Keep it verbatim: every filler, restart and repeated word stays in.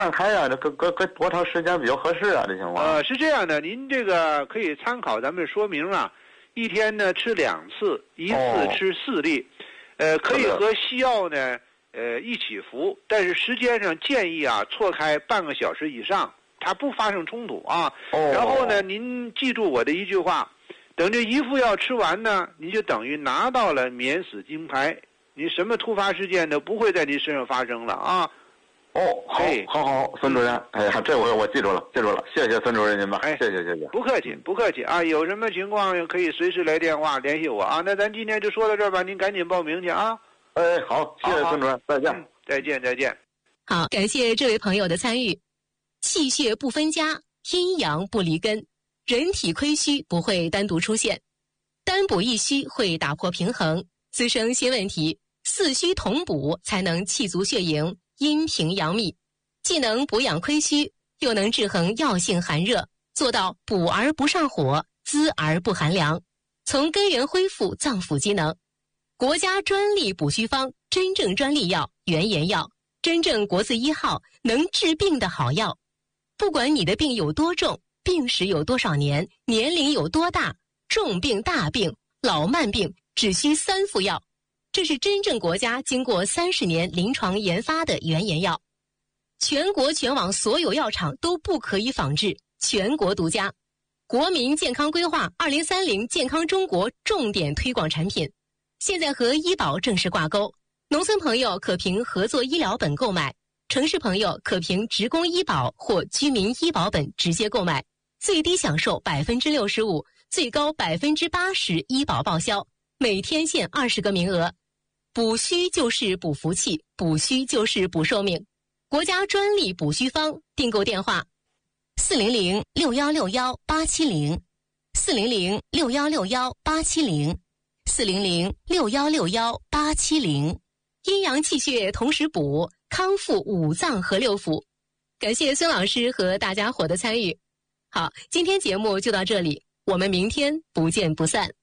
开呀，这隔隔隔多长时间比较合适啊？这情况？ 呃，是这样的，您这个可以参考咱们说明啊，一天呢吃两次，一次吃四粒，哦、呃，可以和西药呢呃一起服，但是时间上建议啊错开半个小时以上，它不发生冲突啊。哦、然后呢，您记住我的一句话，等这一副药吃完呢，您就等于拿到了免死金牌，你什么突发事件呢不会在您身上发生了啊。 哦，好，好，好，孙主任，哎呀，这我我记住了，记住了，谢谢孙主任您吧，哎，谢谢，谢谢， 不客气，不客气啊，有什么情况可以随时来电话联系我啊。那咱今天就说到这儿吧，您赶紧报名去啊。 哎，好，谢谢孙主任，再见、嗯， 再见，再见。 好，感谢这位朋友的参与。气血不分家，阴阳不离根，人体亏虚不会单独出现，单补一虚会打破平衡，滋生新问题，四虚同补才能气足血盈。阴平阳秘，既能补养亏虚，又能制衡药性寒热，做到补而不上火，滋而不寒凉，从根源恢复脏腑机能。国家专利补虚方，真正专利药原研药，真正国字一号，能治病的好药。不管你的病有多重，病史有多少年，年龄有多大，重病大病老慢病只需三副药。这是真正国家经过三十年临床研发的原研药，全国全网所有药厂都不可以仿制，全国独家。国民健康规划二零三零健康中国重点推广产品，现在和医保正式挂钩，农村朋友可凭合作医疗本购买，城市朋友可凭职工医保或居民医保本直接购买，最低享受百分之六十五，最高百分之八十医保报销，每天限二十个名额。补虚就是补福气，补虚就是补寿命。国家专利补虚方，订购电话：四零零六幺六幺八七零，四零零六幺六幺八七零，四零零六幺六幺八七零。阴阳气血同时补，康复五脏和六腑。感谢孙老师和大家伙的参与。好，今天节目就到这里，我们明天不见不散。